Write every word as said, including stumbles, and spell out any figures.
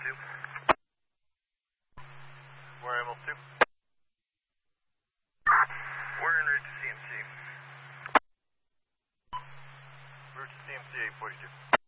two. Where Hamilton two? We're en route to C M C. Route to C M C eight forty-two.